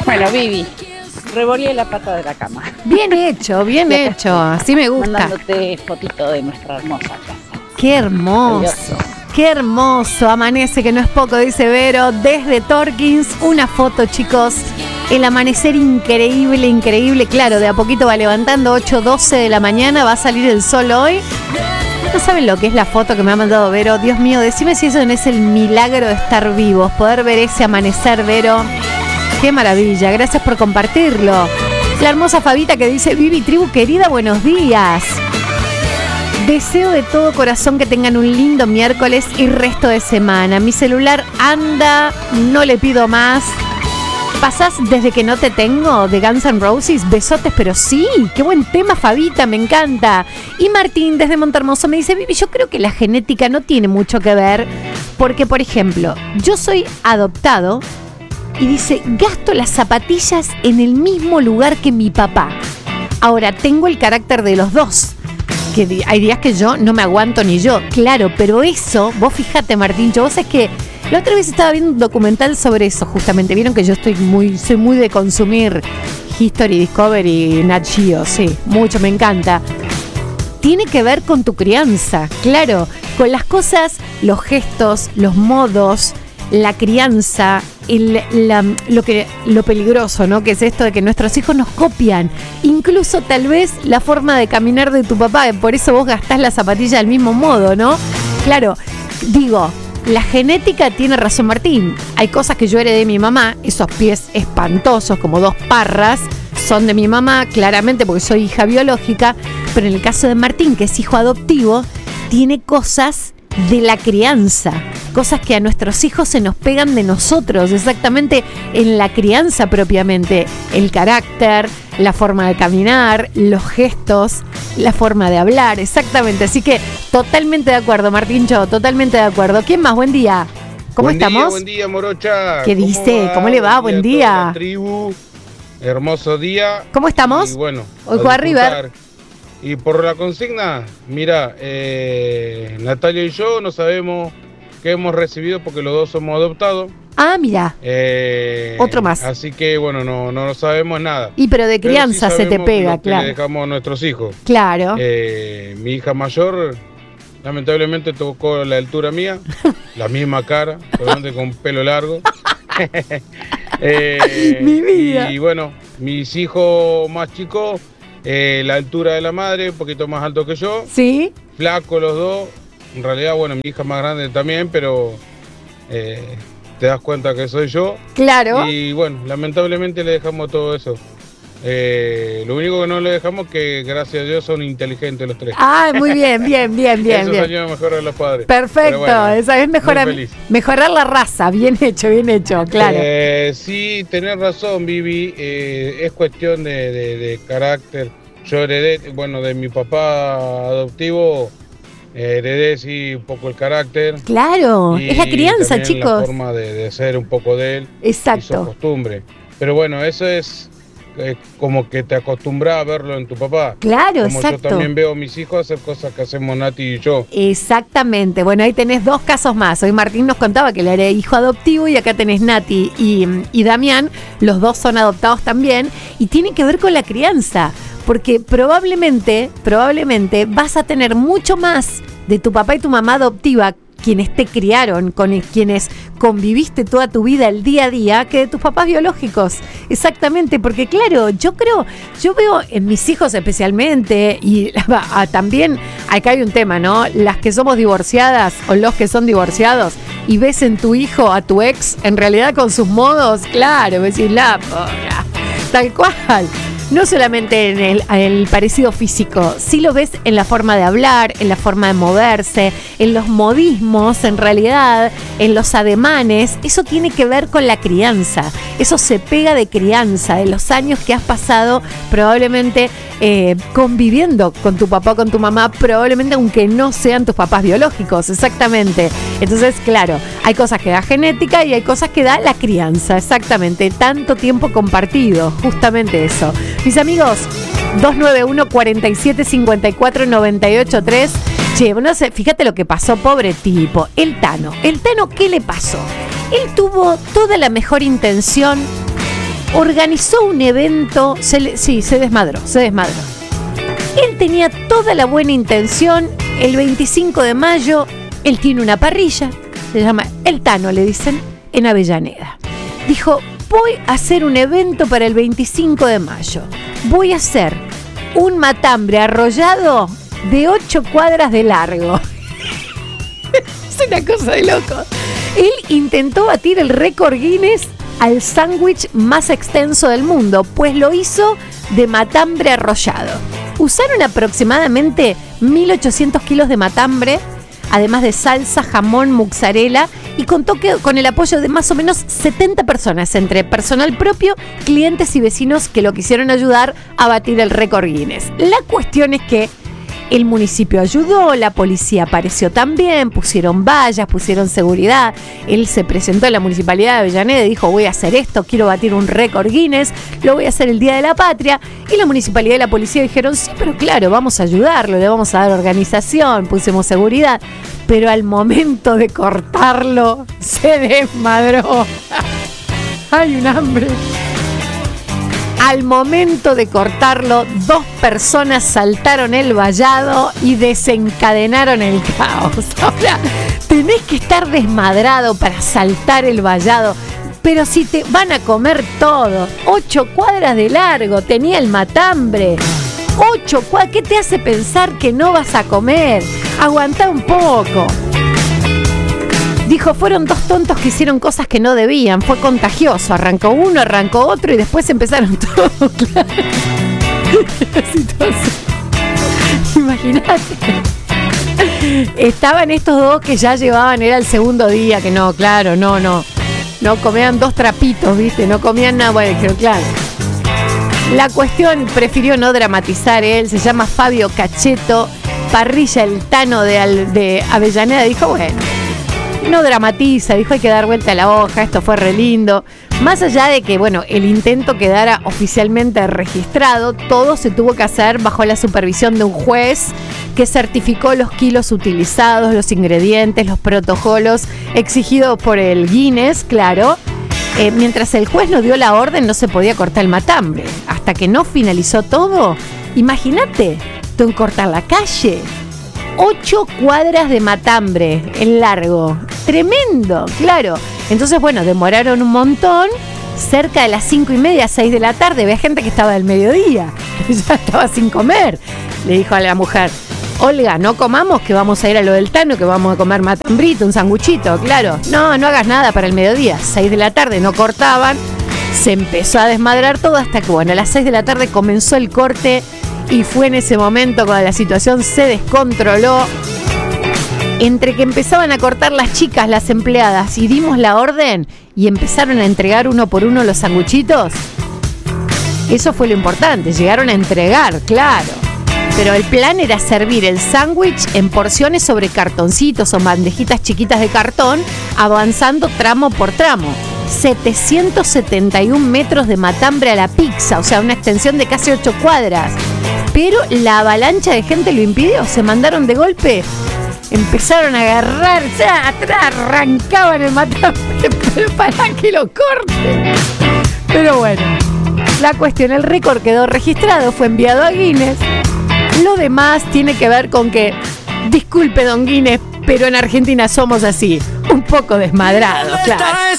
Bueno, Vivi, revolé la pata de la cama. Bien hecho, así me gusta. Mandándote fotito de nuestra hermosa casa. Qué hermoso, amanece, que no es poco, dice Vero, desde Torkins, una foto, chicos, el amanecer increíble, claro, de a poquito va levantando, 8:12 de la mañana, va a salir el sol hoy. No saben lo que es la foto que me ha mandado Vero, Dios mío, decime si eso no es el milagro de estar vivos, poder ver ese amanecer, Vero, qué maravilla, gracias por compartirlo. La hermosa Fabita que dice, Vivi, tribu querida, buenos días. Deseo de todo corazón que tengan un lindo miércoles y resto de semana. Mi celular anda, no le pido más. ¿Pasás desde que no te tengo? De Guns N' Roses, besotes, pero sí, qué buen tema, Fabita, me encanta. Y Martín desde Montermoso me dice, Vivi, yo creo que la genética no tiene mucho que ver, porque por ejemplo, yo soy adoptado y dice, gasto las zapatillas en el mismo lugar que mi papá. Ahora, tengo el carácter de los dos. Que hay días que yo no me aguanto ni yo, claro, pero eso, vos fíjate, Martín, vos sabés que la otra vez estaba viendo un documental sobre eso, justamente, vieron que yo soy muy de consumir History, Discovery, Nat Geo, sí, mucho, me encanta. Tiene que ver con tu crianza, claro, con las cosas, los gestos, los modos, la crianza, lo peligroso, ¿no? Que es esto de que nuestros hijos nos copian, incluso tal vez la forma de caminar de tu papá, por eso vos gastás la zapatilla del mismo modo, ¿no? Claro, digo, la genética tiene razón Martín, hay cosas que yo heredé de mi mamá, esos pies espantosos como 2 parras, son de mi mamá, claramente porque soy hija biológica, pero en el caso de Martín, que es hijo adoptivo, tiene cosas de la crianza, cosas que a nuestros hijos se nos pegan de nosotros, exactamente en la crianza propiamente, el carácter, la forma de caminar, los gestos, la forma de hablar, exactamente, así que totalmente de acuerdo, Martíncho, totalmente de acuerdo. ¿Quién más? Buen día. ¿Cómo estamos? Buen día, Morocha. ¿Qué dice? ¿Cómo le va? Buen día. Tribu, hermoso día. ¿Cómo estamos? Y bueno, hoy juega River. Y por la consigna, mira, Natalia y yo no sabemos qué hemos recibido porque los dos somos adoptados. Ah, mira. Otro más. Así que, bueno, no sabemos nada. Y pero de crianza se te pega, claro. Le dejamos a nuestros hijos. Claro. Mi hija mayor, lamentablemente, tocó la altura mía, la misma cara, solamente con pelo largo. Mi vida. Y bueno, mis hijos más chicos, la altura de la madre, un poquito más alto que yo. Sí. Flaco los dos. En realidad, bueno, mi hija más grande también, pero te das cuenta que soy yo. Claro. Y bueno, lamentablemente le dejamos todo eso. Lo único que no le dejamos es que, gracias a Dios, son inteligentes los tres. Ah, muy bien. Eso ayuda a mejorar a los padres. Perfecto, bueno, esa es mejorar la raza. Bien hecho, claro. Sí, tenés razón, Vivi. Es cuestión de carácter. Yo heredé, bueno, de mi papá adoptivo, heredé sí un poco el carácter. Claro, es la crianza, chicos. La forma de ser un poco de él. Exacto. Y su costumbre. Pero bueno, eso es como que te acostumbras a verlo en tu papá. Claro, como exacto. Yo también veo a mis hijos hacer cosas que hacemos Nati y yo. Exactamente. Bueno, ahí tenés 2 casos más. Hoy Martín nos contaba que él era hijo adoptivo y acá tenés Nati y Damián. Los 2 son adoptados también y tiene que ver con la crianza. Porque probablemente vas a tener mucho más de tu papá y tu mamá adoptiva, quienes te criaron, con quienes conviviste toda tu vida, el día a día, que de tus papás biológicos. Exactamente, porque claro, yo veo en mis hijos especialmente, y también acá hay un tema, ¿no? Las que somos divorciadas o los que son divorciados, y ves en tu hijo a tu ex, en realidad con sus modos, claro, decís, tal cual. No solamente en el parecido físico, sí lo ves en la forma de hablar, en la forma de moverse, en los modismos, en realidad, en los ademanes. Eso tiene que ver con la crianza. Eso se pega de crianza, de los años que has pasado probablemente conviviendo con tu papá o con tu mamá, probablemente aunque no sean tus papás biológicos, exactamente. Entonces, claro, hay cosas que da genética y hay cosas que da la crianza, exactamente. Tanto tiempo compartido, justamente eso. Mis amigos, 291-4754-983. Che, no sé, fíjate lo que pasó, pobre tipo. El Tano, ¿qué le pasó? Él tuvo toda la mejor intención organizó un evento, se desmadró. Él tenía toda la buena intención. El 25 de mayo, él tiene una parrilla, se llama El Tano, le dicen, en Avellaneda. Dijo, voy a hacer un evento para el 25 de mayo. Voy a hacer un matambre arrollado de 8 cuadras de largo. Es una cosa de loco. Él intentó batir el récord Guinness al sándwich más extenso del mundo, pues lo hizo de matambre arrollado. Usaron aproximadamente 1.800 kilos de matambre, además de salsa, jamón, mozzarella, y contó con el apoyo de más o menos 70 personas, entre personal propio, clientes y vecinos que lo quisieron ayudar a batir el récord Guinness. La cuestión es que el municipio ayudó, la policía apareció también, pusieron vallas, pusieron seguridad. Él se presentó a la municipalidad de Avellaneda y dijo, voy a hacer esto, quiero batir un récord Guinness, lo voy a hacer el Día de la Patria. Y la municipalidad y la policía dijeron, sí, pero claro, vamos a ayudarlo, le vamos a dar organización, pusimos seguridad. Pero al momento de cortarlo, se desmadró. Hay un hambre. Al momento de cortarlo, 2 personas saltaron el vallado y desencadenaron el caos. Ahora, tenés que estar desmadrado para saltar el vallado. Pero si te van a comer todo. 8 cuadras de largo, tenía el matambre. 8 cuadras, ¿qué te hace pensar que no vas a comer? Aguantá un poco. Dijo, fueron 2 tontos que hicieron cosas que no debían. Fue contagioso. Arrancó uno, arrancó otro y después empezaron todos. Claro. Imagínate. Estaban estos 2 que ya llevaban, era el segundo día, que no, claro, no comían 2 trapitos, ¿viste? No comían nada, bueno, pero claro. La cuestión, prefirió no dramatizar él, se llama Fabio Cacheto, parrilla El Tano de Avellaneda. Dijo, bueno, no dramatiza, dijo, hay que dar vuelta a la hoja, esto fue re lindo. Más allá de que, bueno, el intento quedara oficialmente registrado, todo se tuvo que hacer bajo la supervisión de un juez que certificó los kilos utilizados, los ingredientes, los protocolos exigidos por el Guinness, claro. Mientras el juez no dio la orden, no se podía cortar el matambre. Hasta que no finalizó todo, imagínate, tengo que cortar la calle. 8 cuadras de matambre en largo. Tremendo, claro. Entonces, bueno, demoraron un montón. Cerca de las 5:30, 6 de la tarde, había gente que estaba del mediodía, que ya estaba sin comer. Le dijo a la mujer, Olga, no comamos, que vamos a ir a lo del Tano, que vamos a comer matambrito, un sanguchito, claro. No hagas nada para el mediodía. 6 de la tarde no cortaban. Se empezó a desmadrar todo hasta que, bueno, a las 6 de la tarde comenzó el corte. Y fue en ese momento cuando la situación se descontroló. Entre que empezaban a cortar las chicas, las empleadas, y dimos la orden y empezaron a entregar uno por uno los sanguchitos. Eso fue lo importante, llegaron a entregar, claro. Pero el plan era servir el sándwich en porciones sobre cartoncitos o bandejitas chiquitas de cartón, avanzando tramo por tramo. 771 metros de matambre a la pizza, o sea, una extensión de casi 8 cuadras. Pero la avalancha de gente lo impidió, se mandaron de golpe, empezaron a agarrar, ya atrás arrancaban el matambre para que lo corten. Pero bueno, la cuestión, el récord quedó registrado, fue enviado a Guinness. Lo demás tiene que ver con que, disculpe don Guinness, pero en Argentina somos así, un poco desmadrados, claro.